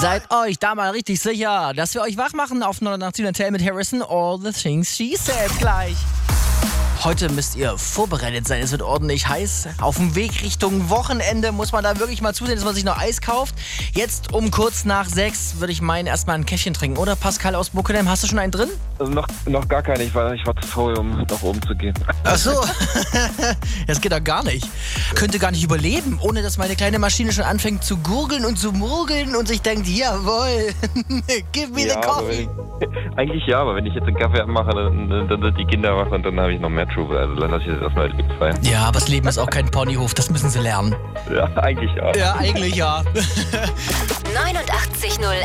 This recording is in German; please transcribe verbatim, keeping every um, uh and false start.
Seid euch da mal richtig sicher, dass wir euch wach machen auf neunundachtzig Hotel mit Harrison. All the things she said gleich. Heute müsst ihr vorbereitet sein. Es wird ordentlich heiß. Auf dem Weg Richtung Wochenende muss man da wirklich mal zusehen, dass man sich noch Eis kauft. Jetzt um kurz nach sechs würde ich meinen, erstmal ein Käffchen trinken. Oder Pascal aus Buckenheim, hast du schon einen drin? Also noch, noch gar keine. Ich war, ich war zu faul, um nach oben zu gehen. Ach so. Das geht doch gar nicht. Könnte gar nicht überleben, ohne dass meine kleine Maschine schon anfängt zu gurgeln und zu murgeln und sich denkt, jawohl, give me ja, the coffee. Ich, eigentlich ja, aber wenn ich jetzt einen Kaffee abmache, dann, dann, dann sind die Kinder wach und dann habe ich noch mehr Trubel. Also dann lasse ich das erstmal Leben feiern. Ja, aber das Leben ist auch kein Ponyhof, das müssen sie lernen. Ja, eigentlich ja. Ja, eigentlich ja. neunundachtzig Komma null